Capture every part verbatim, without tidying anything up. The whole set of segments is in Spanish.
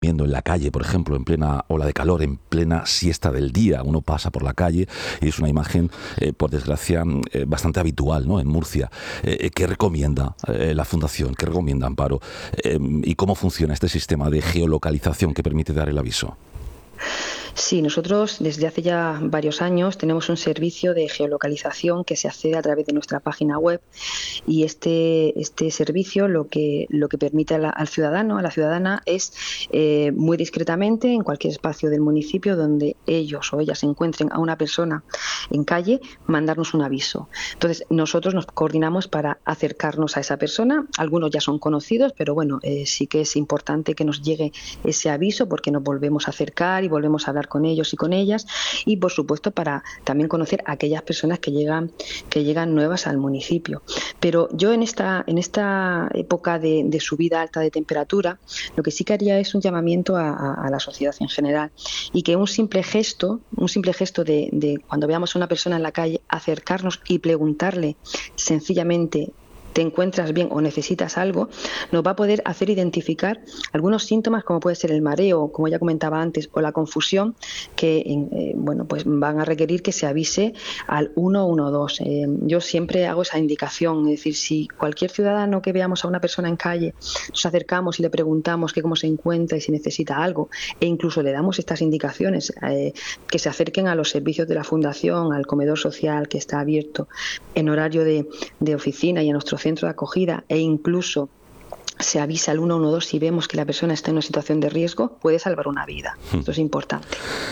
comiendo en la calle, por ejemplo, en plena ola de calor, en plena siesta del día. Uno pasa por la calle y es una imagen, eh, por desgracia, eh, bastante habitual, ¿no?, en Murcia. Eh, ¿Qué recomienda eh, la Fundación? ¿Qué recomienda Amparo? Eh, ¿Y cómo funciona este sistema de geolocalización que permite dar el aviso? Sí, nosotros desde hace ya varios años tenemos un servicio de geolocalización que se accede a través de nuestra página web, y este, este servicio lo que, lo que permite a la, al ciudadano, a la ciudadana, es eh, muy discretamente, en cualquier espacio del municipio donde ellos o ellas encuentren a una persona en calle, mandarnos un aviso. Entonces nosotros nos coordinamos para acercarnos a esa persona. Algunos ya son conocidos, pero bueno, eh, sí que es importante que nos llegue ese aviso, porque nos volvemos a acercar y volvemos a hablar con ellos y con ellas, y por supuesto para también conocer a aquellas personas que llegan que llegan nuevas al municipio. Pero yo en esta en esta época de, de subida alta de temperatura, lo que sí que haría es un llamamiento a, a, a la sociedad en general, y que un simple gesto, un simple gesto de, de cuando veamos a una persona en la calle, acercarnos y preguntarle sencillamente: ¿te encuentras bien o necesitas algo?, nos va a poder hacer identificar algunos síntomas, como puede ser el mareo, como ya comentaba antes, o la confusión, que eh, bueno, pues van a requerir que se avise al uno uno dos. Eh, yo siempre hago esa indicación, es decir, si cualquier ciudadano que veamos a una persona en calle, nos acercamos y le preguntamos que cómo se encuentra y si necesita algo, e incluso le damos estas indicaciones, eh, que se acerquen a los servicios de la Fundación, al comedor social que está abierto en horario de, de oficina y a nuestro centro de acogida, e incluso se avisa al uno uno dos si vemos que la persona está en una situación de riesgo, puede salvar una vida. Esto es importante.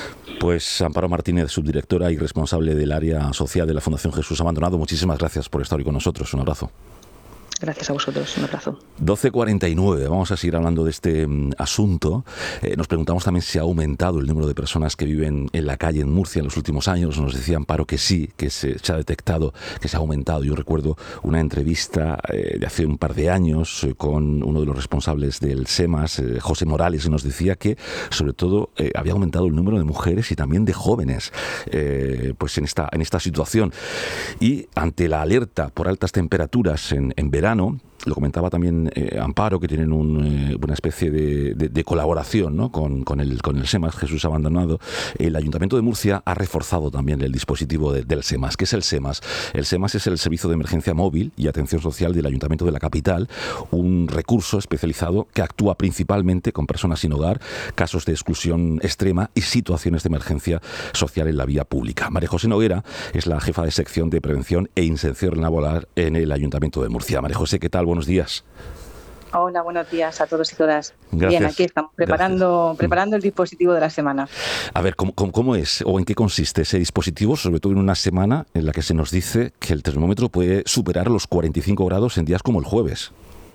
Pues Amparo Martínez, subdirectora y responsable del área social de la Fundación Jesús Abandonado, muchísimas gracias por estar hoy con nosotros. Un abrazo. Gracias a vosotros, un abrazo. doce cuarenta y nueve, vamos a seguir hablando de este um, asunto. Eh, nos preguntamos también si ha aumentado el número de personas que viven en la calle en Murcia en los últimos años. Nos decía Amparo que sí, que se, se ha detectado que se ha aumentado. Yo recuerdo una entrevista eh, de hace un par de años eh, con uno de los responsables del SEMAS, eh, José Morales, y nos decía que sobre todo eh, había aumentado el número de mujeres y también de jóvenes eh, pues en esta, en esta situación. Y ante la alerta por altas temperaturas en, en verano, lo comentaba también eh, Amparo, que tienen un, eh, una especie de, de, de colaboración, ¿no?, con, con, el, con el SEMAS Jesús Abandonado. El Ayuntamiento de Murcia ha reforzado también el dispositivo de, del SEMAS. ¿Qué es el SEMAS? El SEMAS es el Servicio de Emergencia Móvil y Atención Social del Ayuntamiento de la capital, un recurso especializado que actúa principalmente con personas sin hogar, casos de exclusión extrema y situaciones de emergencia social en la vía pública. María José Noguera es la jefa de sección de prevención e inserción laboral en el Ayuntamiento de Murcia. María José, ¿qué tal? Buenos días. Hola, buenos días a todos y todas. Gracias. Bien, aquí estamos preparando, preparando el dispositivo de la semana. A ver, ¿cómo, cómo, ¿cómo es o en qué consiste ese dispositivo, sobre todo en una semana en la que se nos dice que el termómetro puede superar los cuarenta y cinco grados en días como el jueves?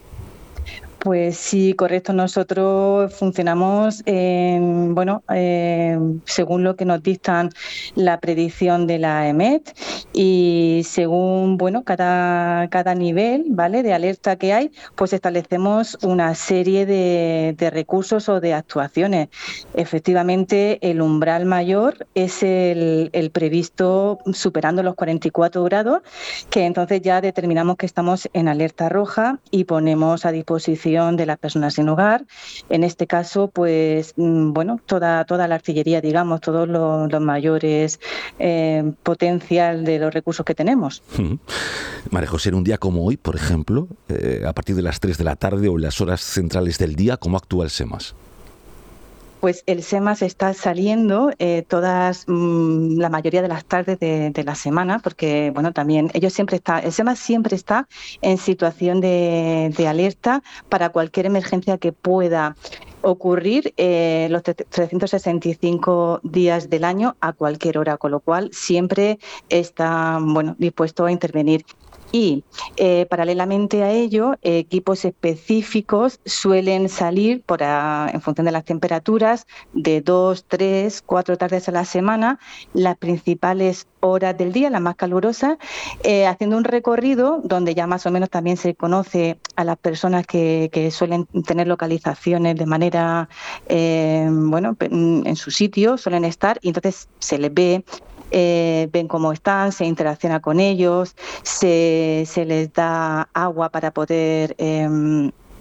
Pues sí, correcto. Nosotros funcionamos en, bueno, eh, según lo que nos dictan la predicción de la E M E T, y según, bueno, cada, cada nivel, ¿vale?, de alerta que hay, pues establecemos una serie de, de recursos o de actuaciones. Efectivamente, el umbral mayor es el, el previsto superando los cuarenta y cuatro grados, que entonces ya determinamos que estamos en alerta roja y ponemos a disposición de las personas sin hogar, en este caso, pues, bueno, toda, toda la artillería, digamos, todos los, los mayores eh, potencial de los recursos que tenemos. Uh-huh. María José, en un día como hoy, por ejemplo, eh, a partir de las tres de la tarde o en las horas centrales del día, ¿cómo actúa el SEMAS? Pues el SEMAS está saliendo eh, todas, mmm, la mayoría de las tardes de, de la semana, porque bueno, también ellos siempre está, el SEMAS siempre está en situación de, de alerta para cualquier emergencia que pueda ocurrir eh, los trescientos sesenta y cinco días del año a cualquier hora, con lo cual siempre está, bueno, dispuesto a intervenir. Y eh, paralelamente a ello, eh, equipos específicos suelen salir por a, en función de las temperaturas de dos, tres, cuatro tardes a la semana, las principales horas del día, las más calurosas, eh, haciendo un recorrido donde ya más o menos también se conoce a las personas que, que suelen tener localizaciones de manera, eh, bueno, en su sitio, suelen estar, y entonces se les ve. Eh, ven cómo están, se interacciona con ellos, se, se les da agua para poder eh,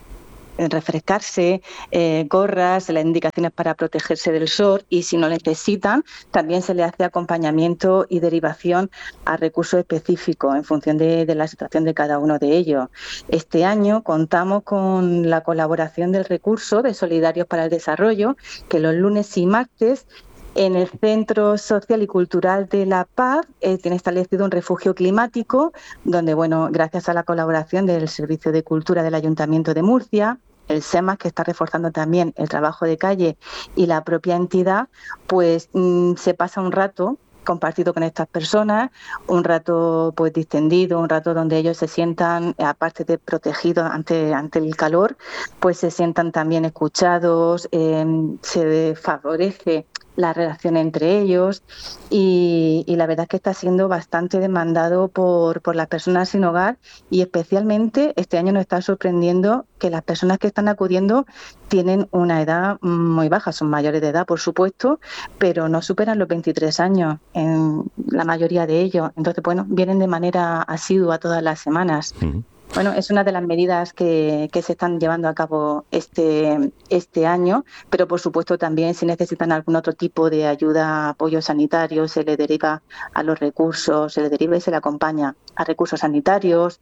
refrescarse, eh, gorras, las indicaciones para protegerse del sol, y si no necesitan, también se les hace acompañamiento y derivación a recursos específicos en función de, de la situación de cada uno de ellos. Este año contamos con la colaboración del recurso de Solidarios para el Desarrollo, que los lunes y martes en el Centro Social y Cultural de La Paz eh, tiene establecido un refugio climático donde, bueno, gracias a la colaboración del Servicio de Cultura del Ayuntamiento de Murcia, el SEMAS, que está reforzando también el trabajo de calle, y la propia entidad, pues mmm, se pasa un rato compartido con estas personas, un rato pues distendido, un rato donde ellos se sientan, aparte de protegidos ante, ante el calor, pues se sientan también escuchados, eh, se favorece la relación entre ellos, y, y la verdad es que está siendo bastante demandado por, por las personas sin hogar, y especialmente este año nos está sorprendiendo que las personas que están acudiendo tienen una edad muy baja, son mayores de edad, por supuesto, pero no superan los veintitrés años en la mayoría de ellos. Entonces, bueno, vienen de manera asidua todas las semanas. Uh-huh. Bueno, es una de las medidas que, que se están llevando a cabo este, este año, pero por supuesto también si necesitan algún otro tipo de ayuda, apoyo sanitario, se le deriva a los recursos, se le deriva y se le acompaña a recursos sanitarios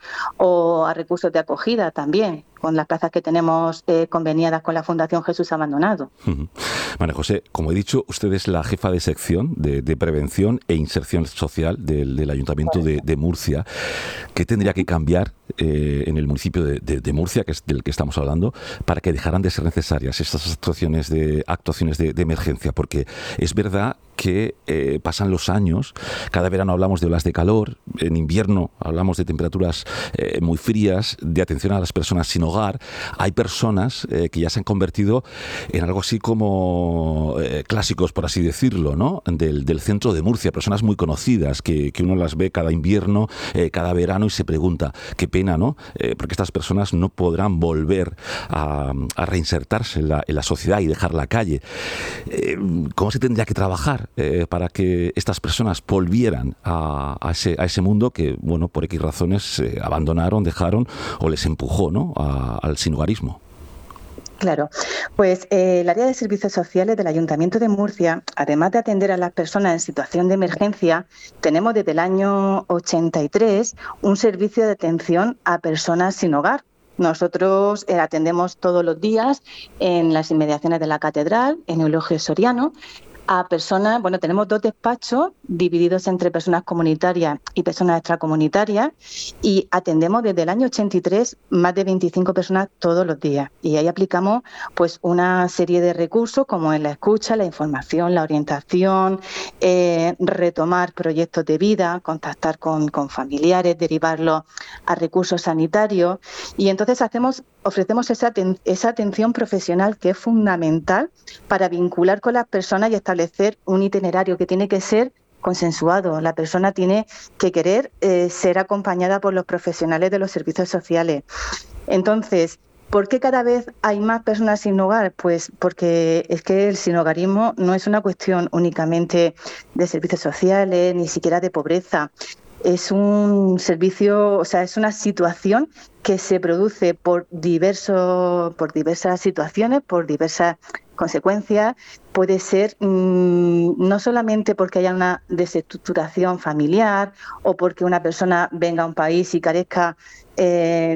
o a recursos de acogida también, con las plazas que tenemos eh, conveniadas con la Fundación Jesús Abandonado. Uh-huh. María José, como he dicho, usted es la jefa de sección de, de prevención e inserción social del, del Ayuntamiento de, de Murcia. ¿Qué tendría que cambiar eh, en el municipio de, de, de Murcia, que es del que estamos hablando, para que dejaran de ser necesarias estas actuaciones de, actuaciones de, de emergencia? Porque es verdad que eh, pasan los años, cada verano hablamos de olas de calor, en invierno hablamos de temperaturas eh, muy frías, de atención a las personas sin hogar. Hay personas eh, que ya se han convertido en algo así como eh, clásicos, por así decirlo, ¿no? Del, del centro de Murcia, personas muy conocidas que, que uno las ve cada invierno, eh, cada verano, y se pregunta, qué pena, ¿no? Eh, porque estas personas no podrán volver a, a reinsertarse en la, en la sociedad y dejar la calle. Eh, ¿Cómo se tendría que trabajar Eh, para que estas personas volvieran a, a, ese, a ese mundo que, bueno, por X razones eh, abandonaron, dejaron o les empujó, ¿no?, a, al sinhogarismo? Claro, pues eh, el área de servicios sociales del Ayuntamiento de Murcia, además de atender a las personas en situación de emergencia, tenemos desde el año ochenta y tres un servicio de atención a personas sin hogar. Nosotros eh, atendemos todos los días en las inmediaciones de la Catedral, en Eulogio Soriano, a personas, bueno, tenemos dos despachos divididos entre personas comunitarias y personas extracomunitarias, y atendemos desde el año ochenta y tres más de veinticinco personas todos los días, y ahí aplicamos pues una serie de recursos como en la escucha, la información, la orientación, eh, retomar proyectos de vida, contactar con, con familiares, derivarlos a recursos sanitarios, y entonces hacemos ofrecemos esa, aten- esa atención profesional que es fundamental para vincular con las personas y establecer un itinerario que tiene que ser consensuado. La persona tiene que querer eh, ser acompañada por los profesionales de los servicios sociales. Entonces, ¿por qué cada vez hay más personas sin hogar? Pues porque es que el sinhogarismo no es una cuestión únicamente de servicios sociales, ni siquiera de pobreza. Es un servicio, o sea, es una situación que se produce por diversos, por diversas situaciones, por diversas consecuencias. Puede ser mmm, no solamente porque haya una desestructuración familiar o porque una persona venga a un país y carezca eh,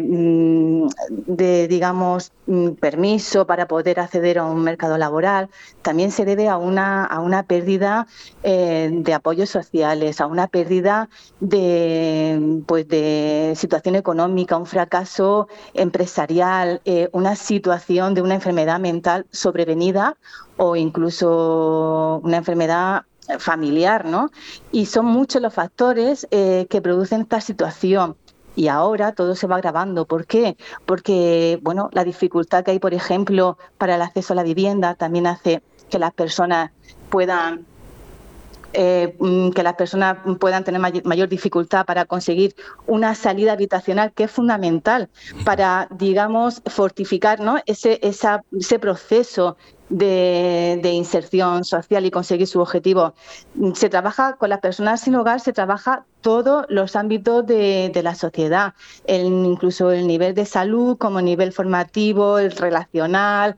de, digamos, permiso para poder acceder a un mercado laboral. También se debe a una, a una pérdida eh, de apoyos sociales, a una pérdida de, pues de situación económica, un fracaso empresarial, eh, una situación de una enfermedad mental sobrevenida o incluso una enfermedad familiar, ¿no? Y son muchos los factores eh, que producen esta situación. Y ahora todo se va agravando. ¿Por qué? Porque, bueno, la dificultad que hay, por ejemplo, para el acceso a la vivienda también hace que las personas puedan eh, que las personas puedan tener may- mayor dificultad para conseguir una salida habitacional, que es fundamental para, digamos, fortificar, ¿no?, ese, esa, ese proceso de, de inserción social y conseguir su objetivo. Se trabaja con las personas sin hogar, se trabaja todos los ámbitos de, de la sociedad, el, incluso el nivel de salud como nivel formativo, el relacional,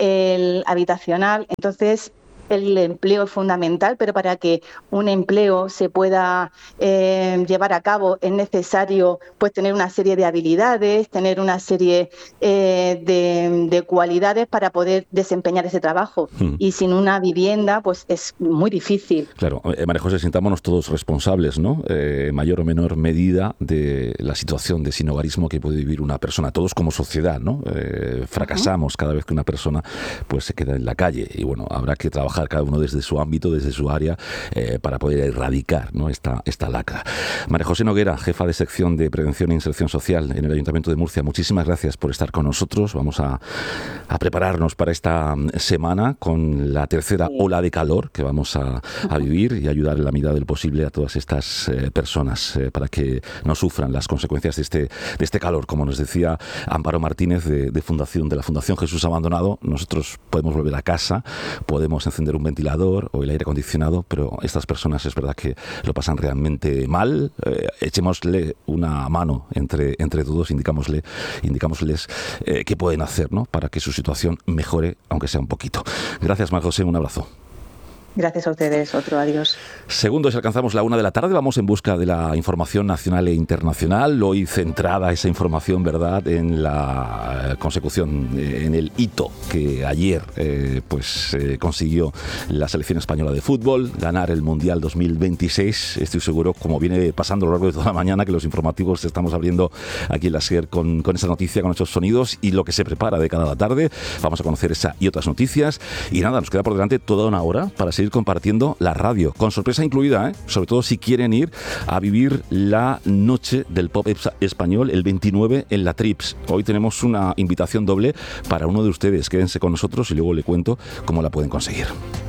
el habitacional. Entonces, el empleo es fundamental, pero para que un empleo se pueda eh, llevar a cabo es necesario pues tener una serie de habilidades, tener una serie eh, de, de cualidades para poder desempeñar ese trabajo. Hmm. Y sin una vivienda pues es muy difícil. Claro, eh, María José, sintámonos todos responsables, ¿no? Eh, mayor o menor medida de la situación de sinhogarismo que puede vivir una persona. Todos como sociedad, ¿no? Eh, fracasamos uh-huh. cada vez que una persona pues se queda en la calle y bueno, habrá que trabajar cada uno desde su ámbito, desde su área, eh, para poder erradicar, ¿no? esta, esta lacra. María José Noguera, jefa de sección de Prevención e Inserción Social en el Ayuntamiento de Murcia, muchísimas gracias por estar con nosotros. Vamos a, a prepararnos para esta semana con la tercera sí. ola de calor que vamos a, a vivir y ayudar en la medida del posible a todas estas eh, personas eh, para que no sufran las consecuencias de este, de este calor. Como nos decía Amparo Martínez de, de, Fundación, de la Fundación Jesús Abandonado, nosotros podemos volver a casa, podemos encender un ventilador o el aire acondicionado, pero estas personas es verdad que lo pasan realmente mal. Eh, echémosle una mano entre, entre todos, indicámosle, indicámosles eh, qué pueden hacer, ¿no? para que su situación mejore, aunque sea un poquito. Gracias, María José, un abrazo. Gracias a ustedes, otro adiós. Segundos, alcanzamos la una de la tarde, vamos en busca de la información nacional e internacional, hoy centrada esa información, ¿verdad?, en la consecución, en el hito que ayer eh, pues eh, consiguió la selección española de fútbol, ganar el Mundial dos mil veintiséis. Estoy seguro, como viene pasando a lo largo de toda la mañana, que los informativos estamos abriendo aquí en la SER con, con esa noticia, con esos sonidos y lo que se prepara de cada tarde. Vamos a conocer esa y otras noticias y nada, nos queda por delante toda una hora para seguir compartiendo la radio, con sorpresa incluida, ¿eh? sobre todo si quieren ir a vivir la noche del pop español el veintinueve en la Trips. Hoy tenemos una invitación doble para uno de ustedes. Quédense con nosotros y luego le cuento cómo la pueden conseguir.